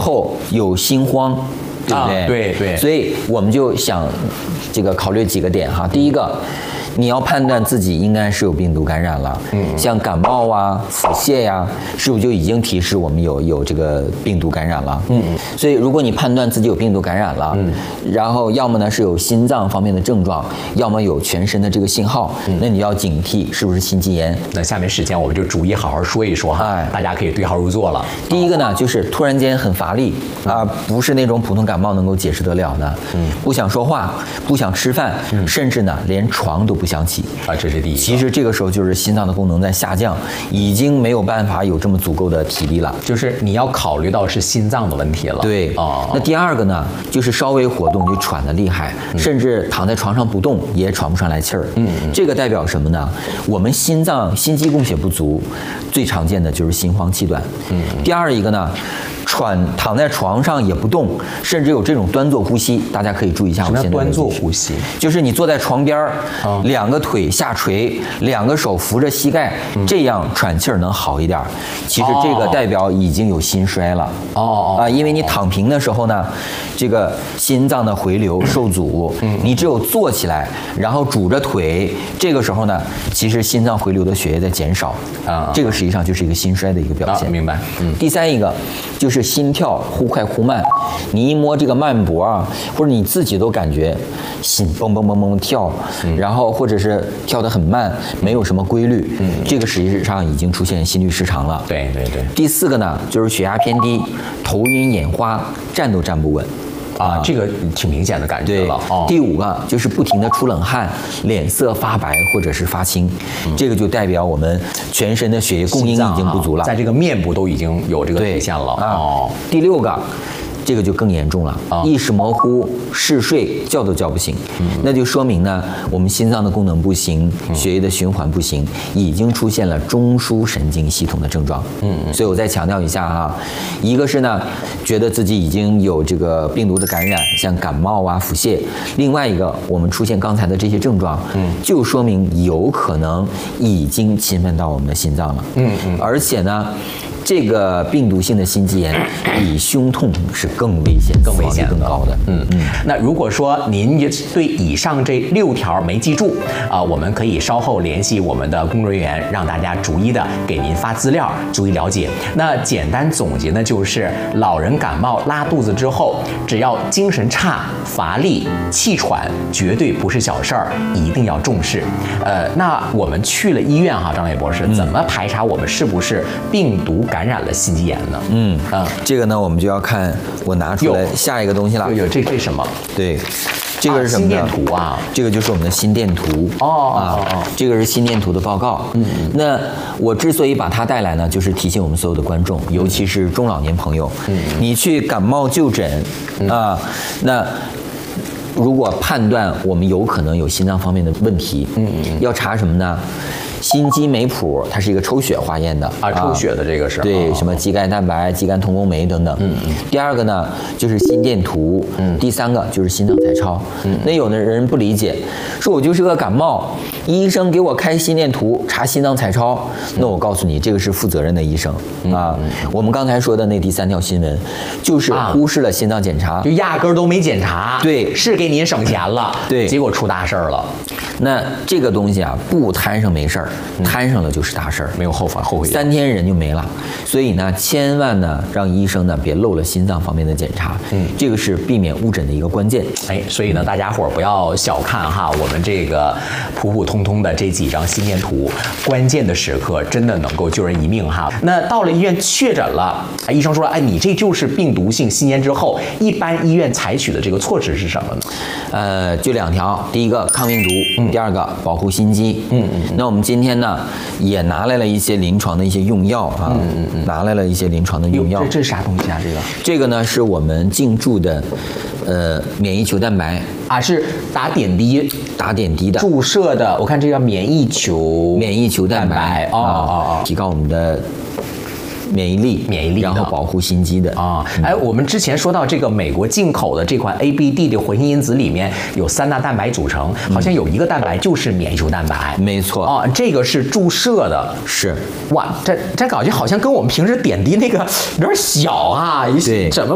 后有心慌，对不对？ 对对。 所以我们就想这个考虑几个点哈。第一个，你要判断自己应该是有病毒感染了，像感冒啊、腹泻呀，是不是就已经提示我们有这个病毒感染了？所以如果你判断自己有病毒感染了，然后要么呢是有心脏方面的症状，要么有全身的这个信号，那你要警惕是不是心肌炎。 那下面时间我们就逐一好好说一说哈，大家可以对号入座了。 第一个呢，就是突然间很乏力啊，不是那种普通感冒能够解释得了的，不想说话，不想吃饭，甚至呢连床都不想起啊，这是第一个。 其实这个时候就是心脏的功能在下降，已经没有办法有这么足够的体力了， 就是你要考虑到是心脏的问题了。 对，那第二个呢，就是稍微活动就喘得厉害，甚至躺在床上不动也喘不上来气儿。这个代表什么呢？我们心脏心肌供血不足，最常见的就是心慌气短。第二一个呢，躺在床上也不动，甚至有这种端坐呼吸，大家可以注意一下。 什么叫端坐呼吸？ 就是你坐在床边两个腿下垂，两个手扶着膝盖，这样喘气儿能好一点。其实这个代表已经有心衰了。因为你躺平的时候呢，这个心脏的回流受阻，你只有坐起来，然后拄着腿，这个时候呢，其实心脏回流的血液在减少这个实际上就是一个心衰的一个表现。 明白。 第三一个就是心跳忽快忽慢，你一摸这个脉搏啊，或者你自己都感觉心蹦蹦蹦蹦跳，然后或者是跳得很慢，没有什么规律，这个实际上已经出现心律失常了。 对。 第四个呢，就是血压偏低，头晕眼花，站都站不稳。 这个挺明显的感觉了。 第五个就是不停的出冷汗，脸色发白或者是发青，这个就代表我们全身的血液供应已经不足了， 在这个面部都已经有这个体现了。 第六个。这个就更严重了，意识模糊、嗜睡、叫都叫不醒，那就说明呢，我们心脏的功能不行，血液的循环不行，已经出现了中枢神经系统的症状。所以我再强调一下哈，一个是呢，觉得自己已经有这个病毒的感染，像感冒啊、腹泻；另外一个，我们出现刚才的这些症状，就说明有可能已经侵犯到我们的心脏了。而且呢。这个病毒性的心肌炎比胸痛是更危险、更高的。 那如果说您对以上这6条没记住我们可以稍后联系我们的工作人员，让大家逐一的给您发资料，逐一了解。那简单总结呢，就是老人感冒拉肚子之后，只要精神差、乏力、气喘，绝对不是小事儿，一定要重视。那我们去了医院哈，张磊博士，怎么排查我们是不是病毒感染了心肌炎呢？ 这个呢，我们就要看我拿出来下一个东西了。 这什么？ 对，这个是什么呢？ 心电图啊， 这个就是我们的心电图。这个是心电图的报告。那我之所以把它带来呢，就是提醒我们所有的观众，尤其是中老年朋友，你去感冒就诊那。如果判断我们有可能有心脏方面的问题，要查什么呢？心肌酶谱，它是一个抽血化验的抽血的这个是对什么肌酐蛋白、肌酐同工酶等等。第二个呢就是心电图，第三个就是心脏彩超。那有的人不理解，说我就是个感冒，医生给我开心电图查心脏彩超，那我告诉你，这个是负责任的医生我们刚才说的那第3条新闻，就是忽视了心脏检查， 就压根儿都没检查。 对， 是给您省钱了， 对， 结果出大事儿了。 那这个东西不摊上没事儿，摊上了就是大事儿， 没有后悔 ，3天人就没了。所以呢，千万呢让医生呢别漏了心脏方面的检查，这个是避免误诊的一个关键。 所以呢，大家伙儿不要小看哈我们这个普普通通的这几张心电图，关键的时刻真的能够救人一命哈。那到了医院确诊了，医生说你这就是病毒性心炎之后，一般医院采取的这个措施是什么呢？ 就2条，第一个抗病毒，第二个保护心肌。那我们今天呢也拿来了一些临床的一些用药拿来了一些临床的用药。 这是啥东西啊？ 这个呢是我们进驻的免疫球蛋白是打点滴的注射的。我看这叫免疫球蛋白提高我们的免疫力，然后保护心肌的我们之前说到这个美国进口的这款 ABD 的活性因子里面有3大蛋白组成，好像有一个蛋白就是免疫球蛋白。 没错这个是注射的。 是哇，这感觉好像跟我们平时点滴那个有点小对， 怎么